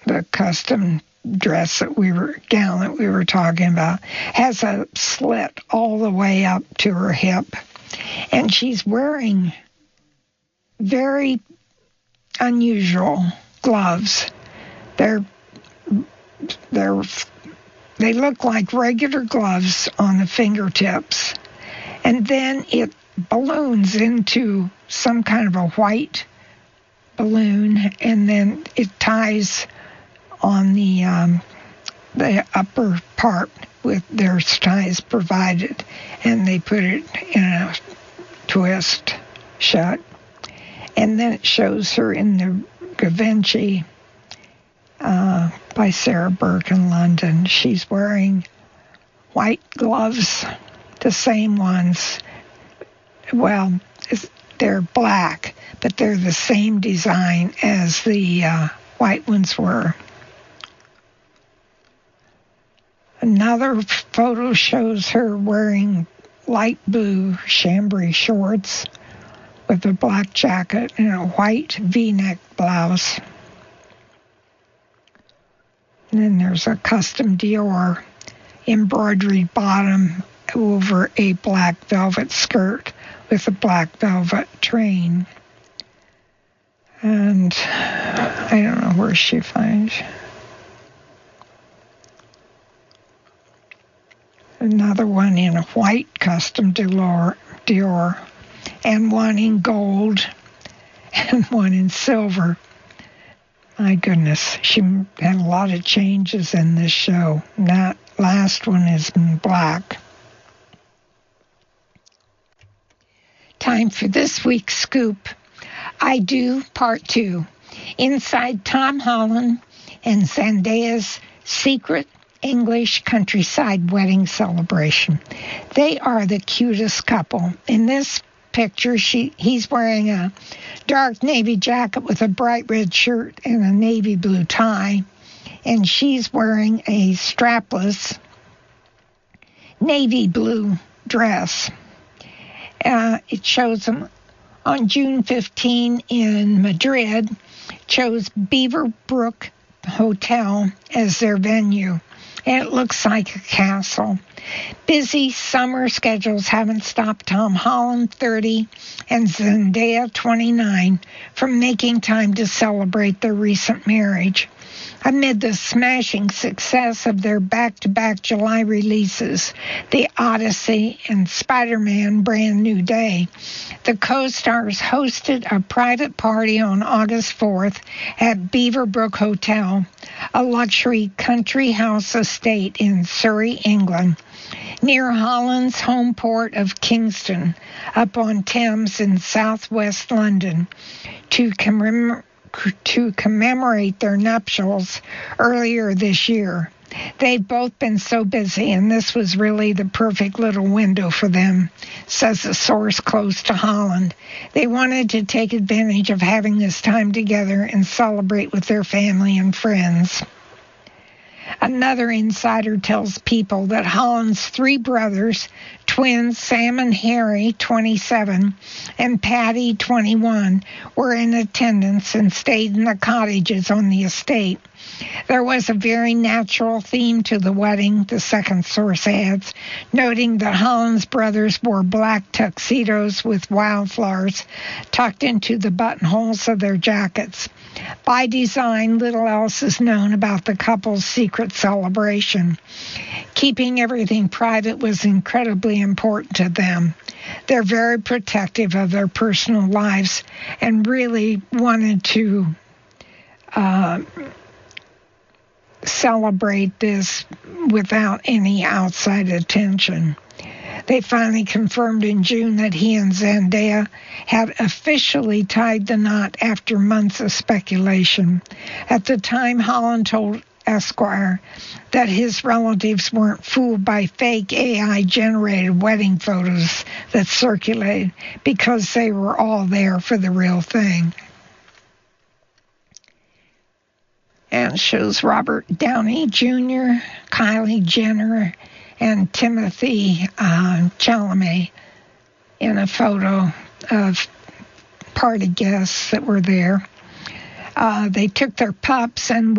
the custom gown that we were talking about, has a slit all the way up to her hip, and she's wearing very unusual gloves. They look like regular gloves on the fingertips, and then it balloons into some kind of a white balloon, and then it ties on the upper part with their ties provided, and they put it in a twist shut. And then it shows her in the Givenchy by Sarah Burke in London. She's wearing white gloves, the same ones. Well, they're black, but they're the same design as the white ones were. Another photo shows her wearing light blue chambray shorts with a black jacket and a white V-neck blouse. And then there's a custom Dior embroidery bottom over a black velvet skirt with a black velvet train. And I don't know where she finds. Another one in a white custom Dior, and one in gold, and one in silver. My goodness, she had a lot of changes in this show. That last one is in black. Time for this week's scoop. I Do Part 2. Inside Tom Holland and Zendaya's secret English countryside wedding celebration. They are the cutest couple. In this picture, he's wearing a dark navy jacket with a bright red shirt and a navy blue tie, and she's wearing a strapless navy blue dress. It shows them on June 15 in Madrid, chose Beaverbrook Hotel as their venue. And it looks like a castle. Busy summer schedules haven't stopped Tom Holland, 30, and Zendaya, 29, from making time to celebrate their recent marriage. Amid the smashing success of their back-to-back July releases, The Odyssey and Spider-Man Brand New Day, the co-stars hosted a private party on August 4th at Beaverbrook Hotel, a luxury country house estate in Surrey, England, near Holland's home port of Kingston, up on Thames in southwest London, to commemorate their nuptials earlier this year. They've both been so busy, and this was really the perfect little window for them, says a source close to Holland. They wanted to take advantage of having this time together and celebrate with their family and friends. Another insider tells People that Holland's three brothers, twins Sam and Harry, 27, and Patty, 21, were in attendance and stayed in the cottages on the estate. There was a very natural theme to the wedding, the second source adds, noting that Holland's brothers wore black tuxedos with wildflowers tucked into the buttonholes of their jackets. By design, little else is known about the couple's secret celebration. Keeping everything private was incredibly important to them. They're very protective of their personal lives and really wanted to celebrate this without any outside attention. They finally confirmed in June that he and Zendaya had officially tied the knot after months of speculation. At the time, Holland told Esquire that his relatives weren't fooled by fake AI-generated wedding photos that circulated because they were all there for the real thing. And it shows Robert Downey Jr., Kylie Jenner, and Timothy Chalamet in a photo of party guests that were there. They took their pups and